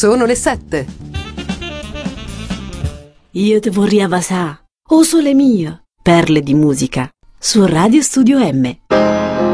Sono le 7. Io te vorrei avasà, o sole mio, perle di musica, su Radio Studio M.